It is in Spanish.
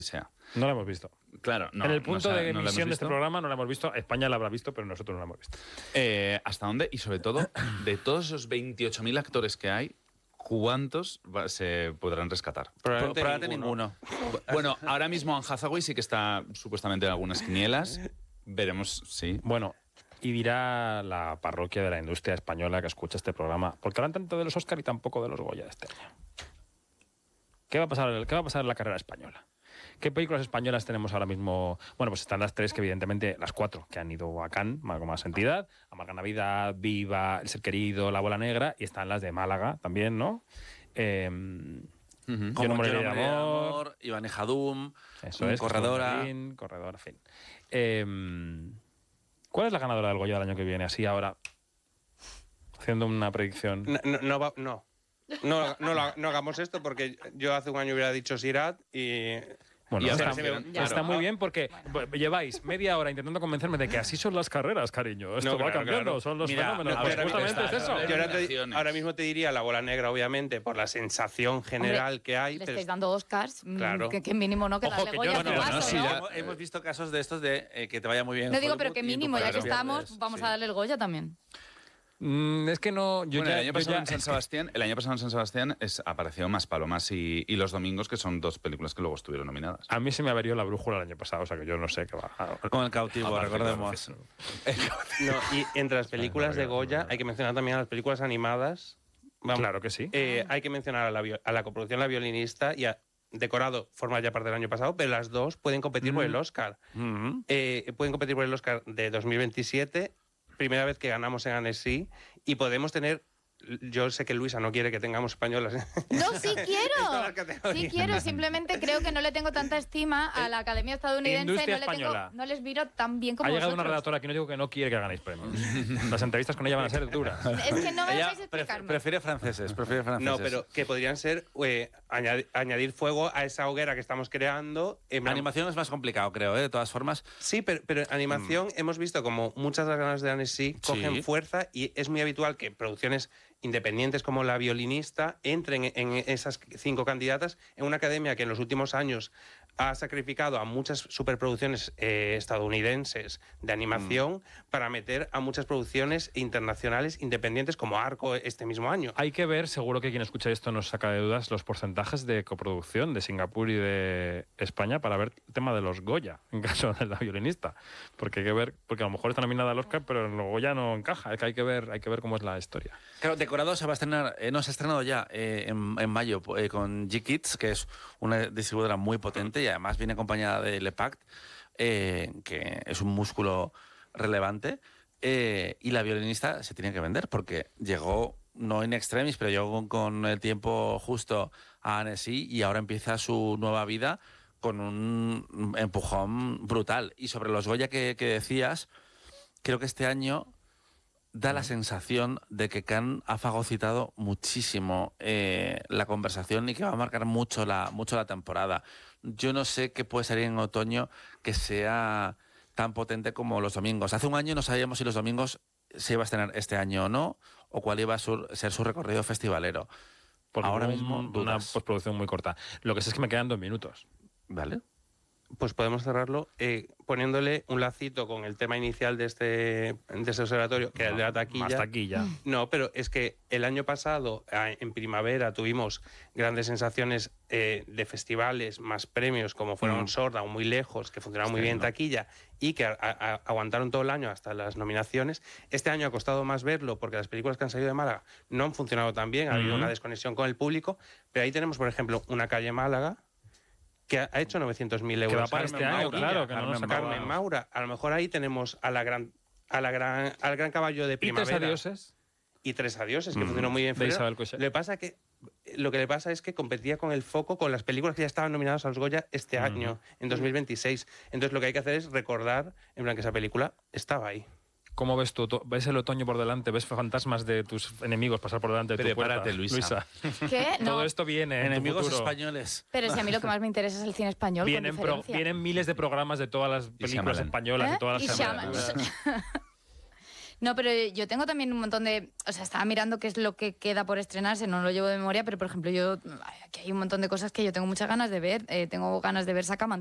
sea. No la hemos visto. Claro, no. En el punto no, de no emisión de este programa no la hemos visto. España la habrá visto, pero nosotros no la hemos visto. ¿Hasta dónde? Y sobre todo, de todos esos 28.000 actores que hay, ¿cuántos se podrán rescatar? Probablemente ninguno. Bueno, ahora mismo Anne Hathaway sí que está supuestamente en algunas quinielas. Veremos, sí. Bueno, y dirá la parroquia de la industria española que escucha este programa, porque hablan tanto de los Oscar y tampoco de los Goya de este año. ¿Qué va a pasar en la carrera española? ¿Qué películas españolas tenemos ahora mismo? Bueno, pues están las 3 que evidentemente, las 4 que han ido a Cannes, con más entidad, Amarga Navidad, Viva, El Ser Querido, La Bola Negra, y están las de Málaga también, ¿no? Yo no moriré de amor, Iván Ejadum, eso es, Corredora. Corredora, fin. ¿Cuál es la ganadora del Goya del año que viene? Así ahora, haciendo una predicción. No hagamos esto porque yo hace un año hubiera dicho Sirat y... Bueno, Y está muy bien porque lleváis media hora intentando convencerme de que así son las carreras, cariño. Esto va cambiando, son los fenómenos. a ver, justamente es eso. Yo ahora mismo te diría La Bola Negra, obviamente, por la sensación general que hay. Le estáis dando Oscars, Claro. que mínimo no, que Ojo, darle que Goya yo a no tu digo, paso, no, sí, ¿no? Hemos visto casos de estos de que te vaya muy bien. No en digo, pero Hollywood que y mínimo, tú ya que pierdes. estamos, vamos a darle el Goya también. Es que no... El año pasado en San Sebastián apareció Más Palomas y Los Domingos, que son 2 películas que luego estuvieron nominadas. A mí se me averió La Brújula el año pasado, o sea que yo no sé qué va. Con El Cautivo, recordemos. No, y entre las películas de Goya hay que mencionar también a las películas animadas. Claro que sí. Hay que mencionar a la coproducción La Violinista y a Decorado, forma ya parte del año pasado, pero las dos pueden competir por el Oscar. Pueden competir por el Oscar de 2027, primera vez que ganamos en Annecy, y podemos tener... Yo sé que Luisa no quiere que tengamos españolas. No, sí quiero. Sí quiero, simplemente creo que no le tengo tanta estima a la Academia Estadounidense. Industria española. No les miro tan bien como Ha llegado vosotros. una redactora que no digo que no quiere que ganéis premios. Las entrevistas con ella van a ser duras. Es que no me Ella dejáis explicarme. prefiere franceses. No, pero que podrían ser añadir fuego a esa hoguera que estamos creando. Animación es más complicado, creo, de todas formas. Sí, pero animación hemos visto como muchas de las ganas de Annecy cogen Sí. fuerza y es muy habitual que producciones independientes como La Violinista entren en esas 5 candidatas en una academia que en los últimos años ha sacrificado a muchas superproducciones estadounidenses de animación para meter a muchas producciones internacionales independientes como Arco este mismo año. Hay que ver, seguro que quien escucha esto nos saca de dudas, los porcentajes de coproducción de Singapur y de España para ver el tema de los Goya, en caso de La Violinista. Porque hay que ver, porque a lo mejor está nominada al Oscar, pero en los Goya no encaja. Es que hay que ver cómo es la historia. Claro, Decorado se va a estrenar, se ha estrenado ya en mayo con G-Kids, que es una distribuidora muy potente y además viene acompañada de Le Pact, que es un músculo relevante, y La Violinista se tiene que vender porque llegó, no in extremis, pero llegó con el tiempo justo a Annecy y ahora empieza su nueva vida con un empujón brutal. Y sobre los Goya que decías, creo que este año da la sensación de que Cannes ha fagocitado muchísimo la conversación y que va a marcar mucho la temporada. Yo no sé qué puede salir en otoño que sea tan potente como Los Domingos. Hace un año no sabíamos si Los Domingos se iba a estrenar este año o no, o cuál iba a ser su recorrido festivalero. Porque ahora hubo mismo una dudas. postproducción muy corta. Lo que sé es que me quedan 2 minutos. ¿Vale? Pues podemos cerrarlo poniéndole un lacito con el tema inicial de este observatorio, que es el de la taquilla. Más taquilla. No, pero es que el año pasado, en primavera, tuvimos grandes sensaciones de festivales, más premios, como fueron Sorda o Muy Lejos, que funcionaron muy bien en taquilla y que aguantaron todo el año hasta las nominaciones. Este año ha costado más verlo porque las películas que han salido de Málaga no han funcionado tan bien, ha habido una desconexión con el público, pero ahí tenemos, por ejemplo, Una calle Málaga, que ha hecho 900.000 euros. Que va para este año, claro. Que no nos Carmen acabamos. Maura. A lo mejor ahí tenemos al gran caballo de ¿Y primavera. 3 adioses? Y 3 adioses, que funcionó muy bien. De Isabel Coixet. Lo que le pasa es que competía con el foco con las películas que ya estaban nominadas a los Goya este año, en 2026. Entonces lo que hay que hacer es recordar, en plan, que esa película estaba ahí. ¿Cómo ves tú? ¿Ves el otoño por delante? ¿Ves fantasmas de tus enemigos pasar por delante de tu puerta? Prepárate, Luisa. ¿Qué? No. Todo esto viene en tu Enemigos futuro. españoles. Pero si a mí lo que más me interesa es el cine español, Vienen, con diferencia. vienen miles de programas de todas las películas Shyamalan. españolas, de todas Y las Shyamalan. No, pero yo tengo también un montón de... O sea, estaba mirando qué es lo que queda por estrenarse, no lo llevo de memoria, pero por ejemplo, aquí hay un montón de cosas que yo tengo muchas ganas de ver. Tengo ganas de ver Sacamantecas.